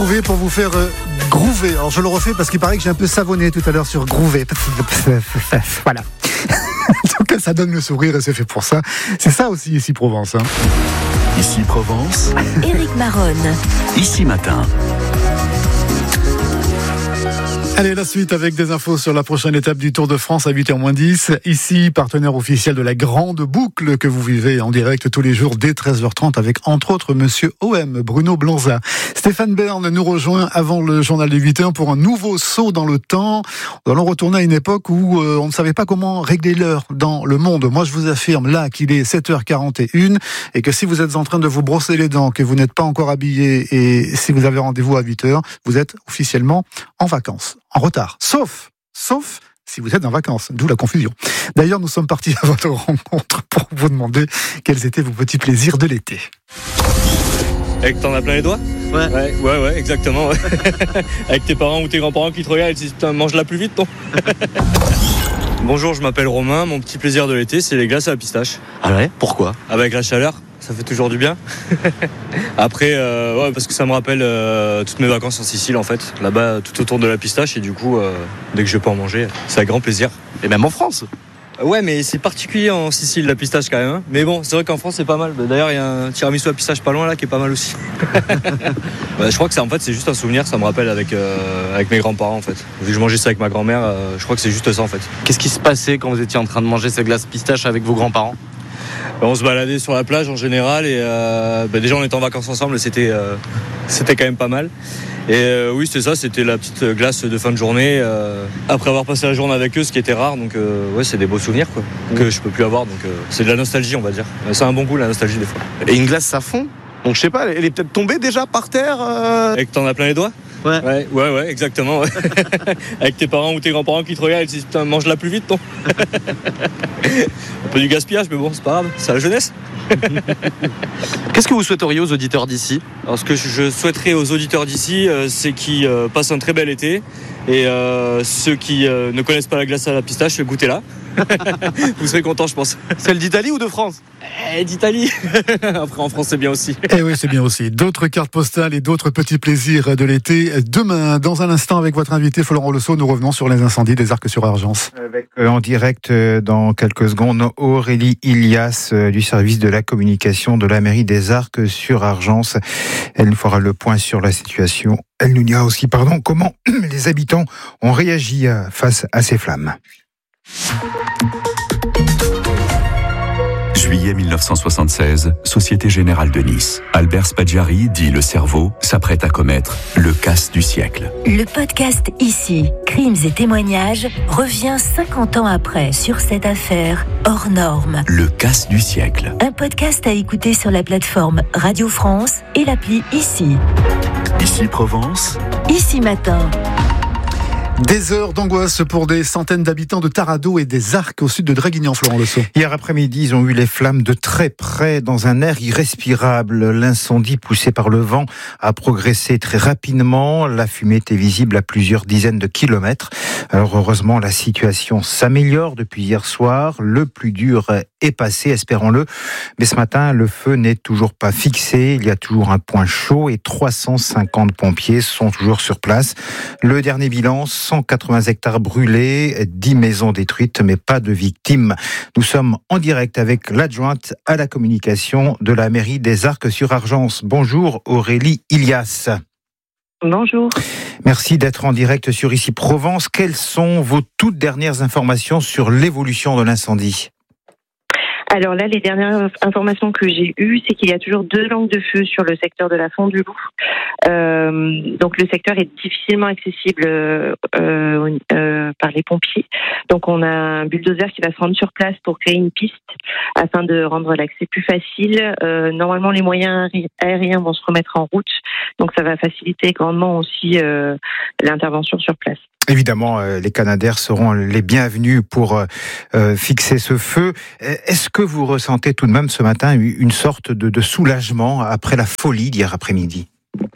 Pour vous faire groover. Alors je le refais parce qu'il paraît que j'ai un peu savonné tout à l'heure sur groover. Voilà. En tout cas, ça donne le sourire et c'est fait pour ça. C'est ça aussi Ici Provence. Ici Provence. Éric Maronne. Ici Matin. Allez, la suite avec des infos sur la prochaine étape du Tour de France à 8h-10. Ici, partenaire officiel de la grande boucle que vous vivez en direct tous les jours dès 13h30 avec entre autres Monsieur OM, Bruno Blanza. Stéphane Bern nous rejoint avant le journal de 8h pour un nouveau saut dans le temps. Nous allons retourner à une époque où on ne savait pas comment régler l'heure dans le monde. Moi, je vous affirme là qu'il est 7h41 et que si vous êtes en train de vous brosser les dents, que vous n'êtes pas encore habillé et si vous avez rendez-vous à 8h, vous êtes officiellement en vacances. En retard, sauf si vous êtes en vacances, d'où la confusion. D'ailleurs, nous sommes partis à votre rencontre pour vous demander quels étaient vos petits plaisirs de l'été. Et que t'en as plein les doigts ? Ouais, exactement. Ouais. Avec tes parents ou tes grands-parents qui te regardent et te disent putain, mange-la plus vite, ton. Bonjour, je m'appelle Romain. Mon petit plaisir de l'été, c'est les glaces à la pistache. Ah ouais ? Pourquoi ? Avec la chaleur, ça fait toujours du bien. Après, parce que ça me rappelle toutes mes vacances en Sicile, en fait. Là-bas, tout autour de la pistache. Et du coup, dès que je peux en manger, c'est avec grand plaisir. Et même en France ? Ouais, mais c'est particulier en Sicile, la pistache, quand même. Hein. Mais bon, c'est vrai qu'en France, c'est pas mal. D'ailleurs, il y a un tiramisu à pistache pas loin, là, qui est pas mal aussi. Je crois que c'est juste un souvenir. Ça me rappelle avec mes grands-parents, en fait. Vu que je mangeais ça avec ma grand-mère, je crois que c'est juste ça, en fait. Qu'est-ce qui se passait quand vous étiez en train de manger ces glaces pistache avec vos grands-parents ? On se baladait sur la plage en général et déjà on était en vacances ensemble, c'était quand même pas mal. Et oui, c'était ça, c'était la petite glace de fin de journée après avoir passé la journée avec eux, ce qui était rare. Donc ouais, c'est des beaux souvenirs quoi, que je peux plus avoir. Donc c'est de la nostalgie, on va dire. C'est un bon goût la nostalgie des fois. Et une glace ça fond ? Donc je sais pas, elle est peut-être tombée déjà par terre Et que t'en as plein les doigts ? Ouais, exactement. Ouais. Avec tes parents ou tes grands-parents qui te regardent et te disent putain, mange-la plus vite, ton. Un peu du gaspillage, mais bon, c'est pas grave, c'est la jeunesse. Qu'est-ce que vous souhaiteriez aux auditeurs d'ici ? Alors, ce que je souhaiterais aux auditeurs d'ici, c'est qu'ils passent un très bel été. Et ceux qui ne connaissent pas la glace à la pistache, goûtez-la. Vous serez contents, je pense. Celle d'Italie ou de France ? D'Italie. Après, en France, c'est bien aussi. Et oui, c'est bien aussi. D'autres cartes postales et d'autres petits plaisirs de l'été. Demain, dans un instant, avec votre invité Florent Lesso, nous revenons sur les incendies des Arcs-sur-Argence. Avec en direct dans quelques secondes, Aurélie Ilias du service de la communication de la mairie des Arcs-sur-Argence. Elle nous fera le point sur la situation. Elle nous dira aussi, comment les habitants ont réagi face à ces flammes. Juillet 1976, Société Générale de Nice. Albert Spaggiari, dit le cerveau, s'apprête à commettre le casse du siècle. Le podcast Ici, crimes et témoignages, revient 50 ans après sur cette affaire hors norme. Le casse du siècle. Un podcast à écouter sur la plateforme Radio France et l'appli Ici. Ici Provence. Ici Matin. Des heures d'angoisse pour des centaines d'habitants de Taradot et des Arcs au sud de Draguignan, Florent Lesso. Hier après-midi, ils ont eu les flammes de très près dans un air irrespirable. L'incendie poussé par le vent a progressé très rapidement. La fumée était visible à plusieurs dizaines de kilomètres. Alors heureusement, la situation s'améliore depuis hier soir. Le plus dur est passé, espérons-le. Mais ce matin, le feu n'est toujours pas fixé. Il y a toujours un point chaud et 350 pompiers sont toujours sur place. Le dernier bilan, 180 hectares brûlés, 10 maisons détruites, mais pas de victimes. Nous sommes en direct avec l'adjointe à la communication de la mairie des Arcs-sur-Argence. Bonjour Aurélie Ilias. Bonjour. Merci d'être en direct sur Ici Provence. Quelles sont vos toutes dernières informations sur l'évolution de l'incendie ? Alors là, les dernières informations que j'ai eues, c'est qu'il y a toujours 2 langues de feu sur le secteur de la Font du Loup. Donc le secteur est difficilement accessible par les pompiers. Donc on a un bulldozer qui va se rendre sur place pour créer une piste afin de rendre l'accès plus facile. Normalement, les moyens aériens vont se remettre en route. Donc ça va faciliter grandement aussi l'intervention sur place. Évidemment, les Canadair seront les bienvenus pour fixer ce feu. Est-ce que vous ressentez tout de même ce matin une sorte de soulagement après la folie d'hier après-midi ?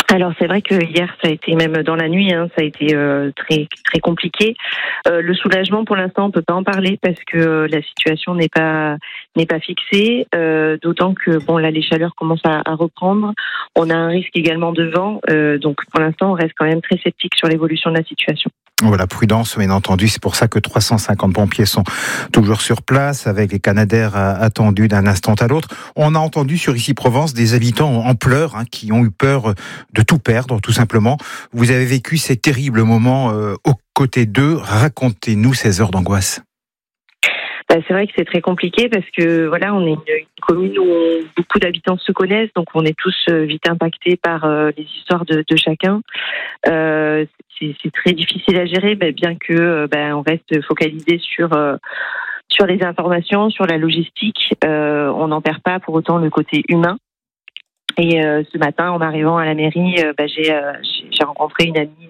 Alors c'est vrai que hier ça a été, même dans la nuit, ça a été très très compliqué. Le soulagement pour l'instant on peut pas en parler parce que la situation n'est pas fixée. D'autant que là les chaleurs commencent à reprendre. On a un risque également de vent, donc pour l'instant on reste quand même très sceptique sur l'évolution de la situation. Voilà, prudence, bien entendu. C'est pour ça que 350 pompiers sont toujours sur place, avec les Canadair attendus d'un instant à l'autre. On a entendu sur Ici Provence des habitants en pleurs, qui ont eu peur de tout perdre, tout simplement. Vous avez vécu ces terribles moments aux côtés d'eux. Racontez-nous ces heures d'angoisse. C'est vrai que c'est très compliqué parce que on est une commune où beaucoup d'habitants se connaissent, donc on est tous vite impactés par les histoires de chacun. C'est très difficile à gérer, bien que on reste focalisé sur les informations, sur la logistique. On n'en perd pas pour autant le côté humain. Et ce matin, en arrivant à la mairie, j'ai rencontré une amie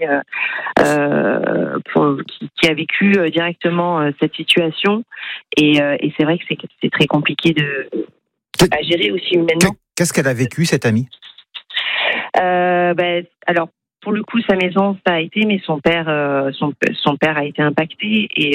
qui a vécu directement cette situation. Et c'est vrai que c'est très compliqué à gérer aussi humainement. Qu'est-ce qu'elle a vécu, cette amie ? Alors, pour le coup, sa maison, ça a été, mais son père a été impacté. Et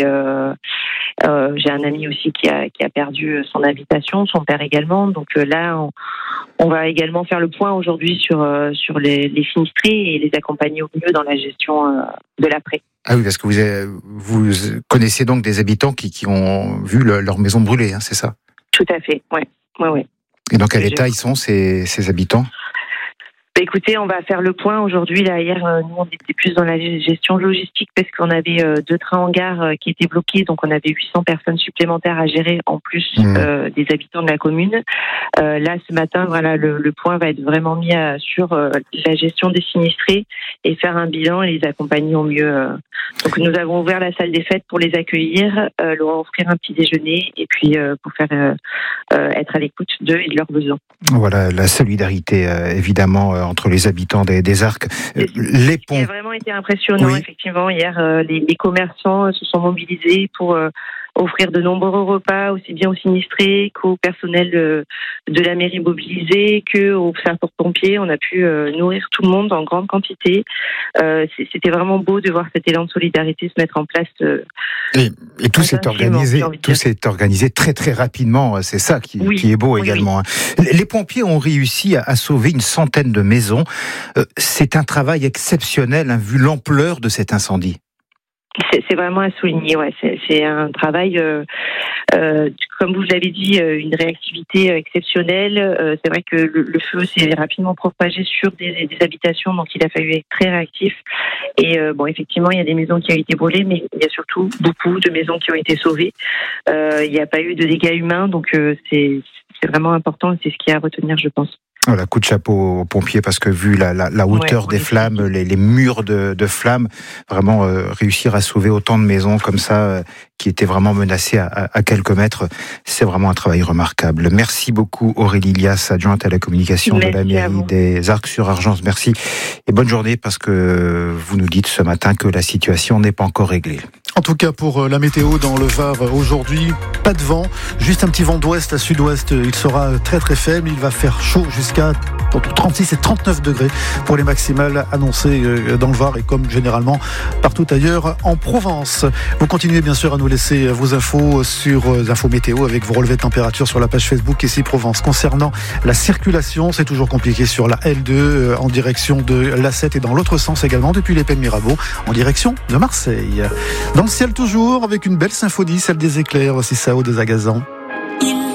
j'ai un ami aussi qui a perdu son habitation, son père également. Donc là, on va également faire le point aujourd'hui sur les sinistrés et les accompagner au mieux dans la gestion de l'après. Ah oui, parce que vous connaissez donc des habitants qui ont vu leur maison brûler, c'est ça ? Tout à fait, ouais. Et dans quel état ils sont, ces habitants ? Écoutez, on va faire le point aujourd'hui. Là, hier, nous, on était plus dans la gestion logistique parce qu'on avait 2 trains en gare qui étaient bloqués. Donc, on avait 800 personnes supplémentaires à gérer en plus des habitants de la commune. Là, ce matin, le point va être vraiment mis sur la gestion des sinistrés et faire un bilan et les accompagner au mieux. Donc, nous avons ouvert la salle des fêtes pour les accueillir, leur offrir un petit déjeuner et puis pour faire être à l'écoute d'eux et de leurs besoins. Voilà, la solidarité, évidemment, entre les habitants des Arcs. Les ponts. Ça a vraiment été impressionnant, oui. Effectivement. Hier, les commerçants se sont mobilisés pour offrir de nombreux repas, aussi bien aux sinistrés qu'au personnel de la mairie mobilisé, qu'aux sapeurs-pompiers. On a pu nourrir tout le monde en grande quantité. C'était vraiment beau de voir cet élan de solidarité se mettre en place. Et tout s'est organisé très très rapidement. C'est ça qui est beau également. Oui. Les pompiers ont réussi à sauver une centaine de maisons. C'est un travail exceptionnel, vu l'ampleur de cet incendie. C'est vraiment à souligner, ouais. C'est un travail, comme vous l'avez dit, une réactivité exceptionnelle. C'est vrai que le feu s'est rapidement propagé sur des habitations, donc il a fallu être très réactif. Et effectivement, il y a des maisons qui ont été brûlées, mais il y a surtout beaucoup de maisons qui ont été sauvées. Il n'y a pas eu de dégâts humains, donc c'est vraiment important et c'est ce qu'il y a à retenir, je pense. Voilà, coup de chapeau aux pompiers parce que vu la hauteur des flammes, les murs de flammes, vraiment réussir à sauver autant de maisons comme ça qui étaient vraiment menacées à quelques mètres, c'est vraiment un travail remarquable. Merci beaucoup Aurélie Lias, adjointe à la communication de la mairie des Arcs-sur-Argence. Merci et bonne journée parce que vous nous dites ce matin que la situation n'est pas encore réglée. En tout cas, pour la météo dans le Var aujourd'hui, pas de vent, juste un petit vent d'ouest à sud-ouest. Il sera très très faible, il va faire chaud jusqu'à entre 36 et 39 degrés pour les maximales annoncées dans le Var et comme généralement partout ailleurs en Provence. Vous continuez bien sûr à nous laisser vos infos sur Info Météo avec vos relevés de température sur la page Facebook Ici Provence. Concernant la circulation, c'est toujours compliqué sur la L2 en direction de l'A7 et dans l'autre sens également depuis les Pays de Mirabeau en direction de Marseille. Dans le ciel toujours, avec une belle symphonie, celle des éclairs, aussi Sao des Agazans.